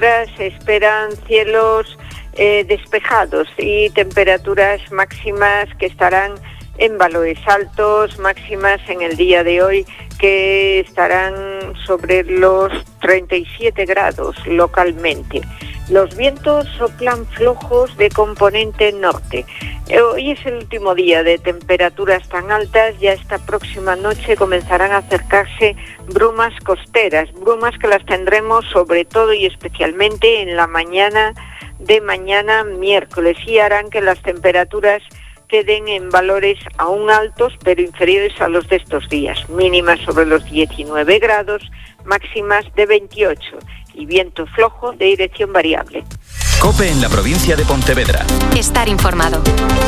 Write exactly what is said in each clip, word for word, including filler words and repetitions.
Pontevedra se esperan cielos eh, despejados y temperaturas máximas que estarán en valores altos, máximas en el día de hoy que estarán sobre los treinta y siete grados localmente. Los vientos soplan flojos de componente norte. Hoy es el último día de temperaturas tan altas. Ya esta próxima noche comenzarán a acercarse brumas costeras, brumas que las tendremos sobre todo y especialmente en la mañana de mañana miércoles, y harán que las temperaturas queden en valores aún altos pero inferiores a los de estos días, mínimas sobre los diecinueve grados, máximas de veintiocho y viento flojo de dirección variable. COPE en la provincia de Pontevedra. Estar informado.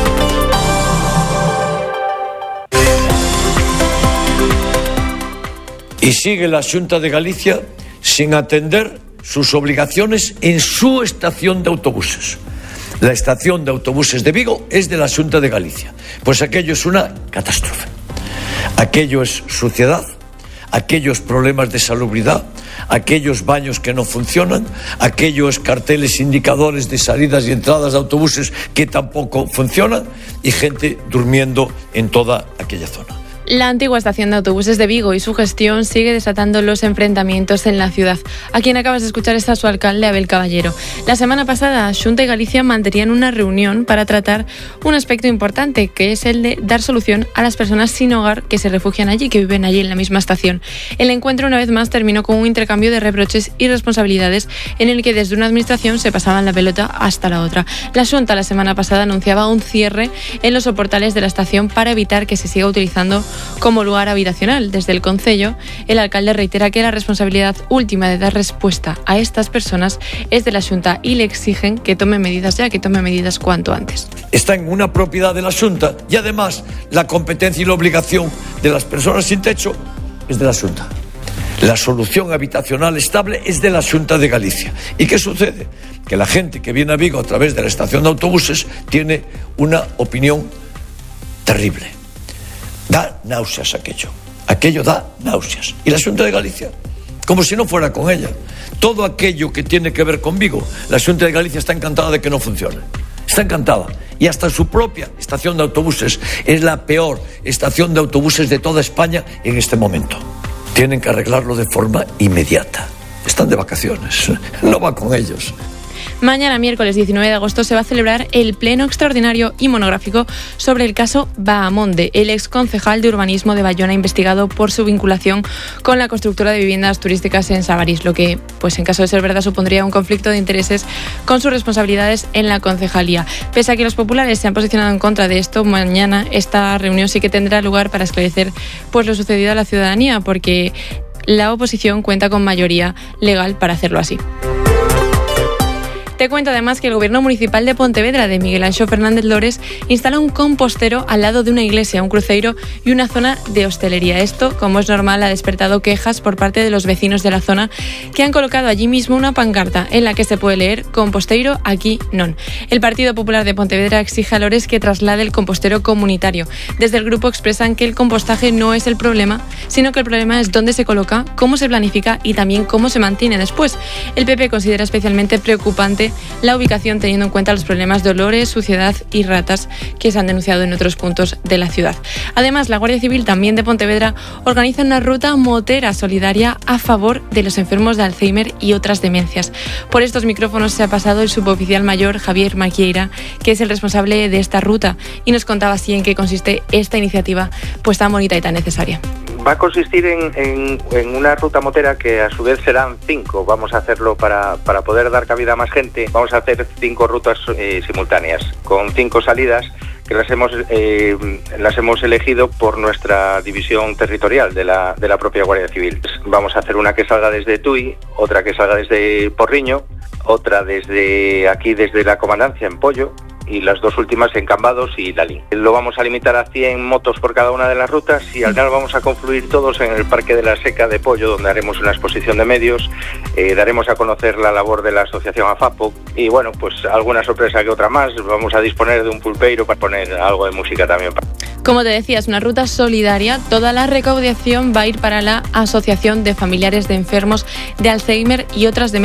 Y sigue la Xunta de Galicia sin atender sus obligaciones en su estación de autobuses. La estación de autobuses de Vigo es de la Xunta de Galicia. Pues aquello es una catástrofe. Aquello es suciedad, aquellos problemas de salubridad, aquellos baños que no funcionan, aquellos carteles indicadores de salidas y entradas de autobuses que tampoco funcionan y gente durmiendo en toda aquella zona. La antigua estación de autobuses de Vigo y su gestión sigue desatando los enfrentamientos en la ciudad. A quien acabas de escuchar está su alcalde, Abel Caballero. La semana pasada, Xunta y Galicia mantenían una reunión para tratar un aspecto importante, que es el de dar solución a las personas sin hogar que se refugian allí, que viven allí en la misma estación. El encuentro, una vez más, terminó con un intercambio de reproches y responsabilidades en el que desde una administración se pasaban la pelota hasta la otra. La Xunta la semana pasada anunciaba un cierre en los soportales de la estación para evitar que se siga utilizando como lugar habitacional. Desde el concello, el alcalde reitera que la responsabilidad última de dar respuesta a estas personas es de la Xunta y le exigen que tome medidas ya, que tome medidas cuanto antes. Está en una propiedad de la Xunta y además la competencia y la obligación de las personas sin techo es de la Xunta. La solución habitacional estable es de la Xunta de Galicia. ¿Y qué sucede? Que la gente que viene a Vigo a través de la estación de autobuses tiene una opinión terrible. Da náuseas aquello. Aquello da náuseas. Y la Xunta de Galicia, como si no fuera con ella. Todo aquello que tiene que ver con Vigo, la Xunta de Galicia está encantada de que no funcione. Está encantada. Y hasta su propia estación de autobuses es la peor estación de autobuses de toda España en este momento. Tienen que arreglarlo de forma inmediata. Están de vacaciones. No va con ellos. Mañana, miércoles diecinueve de agosto, se va a celebrar el pleno extraordinario y monográfico sobre el caso Bahamonde, el ex concejal de urbanismo de Bayona investigado por su vinculación con la constructora de viviendas turísticas en Sabarís, lo que, pues en caso de ser verdad, supondría un conflicto de intereses con sus responsabilidades en la concejalía. Pese a que los populares se han posicionado en contra de esto, mañana esta reunión sí que tendrá lugar para esclarecer pues lo sucedido a la ciudadanía, porque la oposición cuenta con mayoría legal para hacerlo así. Te cuento además que el Gobierno Municipal de Pontevedra, de Miguel Anxo Fernández Lores, instala un compostero al lado de una iglesia, un cruceiro y una zona de hostelería. Esto, como es normal, ha despertado quejas por parte de los vecinos de la zona, que han colocado allí mismo una pancarta en la que se puede leer "Composteiro aquí non". El Partido Popular de Pontevedra exige a Lores que traslade el compostero comunitario. Desde el grupo expresan que el compostaje no es el problema, sino que el problema es dónde se coloca, cómo se planifica y también cómo se mantiene después. El P P considera especialmente preocupante la ubicación, teniendo en cuenta los problemas de olores, suciedad y ratas que se han denunciado en otros puntos de la ciudad. Además, la Guardia Civil, también de Pontevedra, organiza una ruta motera solidaria a favor de los enfermos de Alzheimer y otras demencias. Por estos micrófonos se ha pasado el suboficial mayor Javier Maquieira, que es el responsable de esta ruta, y nos contaba así en qué consiste esta iniciativa pues tan bonita y tan necesaria. Va a consistir en, en, en una ruta motera que a su vez serán cinco. Vamos a hacerlo para, para poder dar cabida a más gente. Vamos a hacer cinco rutas eh, simultáneas, con cinco salidas que las hemos eh, las hemos elegido por nuestra división territorial de la, de la propia Guardia Civil. Vamos a hacer una que salga desde Tui, otra que salga desde Porriño, otra desde aquí, desde la Comandancia en Pollo, y las dos últimas en Cambados y Lalín. Lo vamos a limitar a cien motos por cada una de las rutas y al final vamos a confluir todos en el Parque de la Seca de Pollo, donde haremos una exposición de medios, eh, daremos a conocer la labor de la asociación AFAPO y bueno, pues alguna sorpresa que otra más. Vamos a disponer de un pulpeiro para poner algo de música también. Como te decía, es una ruta solidaria. Toda la recaudación va a ir para la Asociación de Familiares de Enfermos de Alzheimer y otras demencias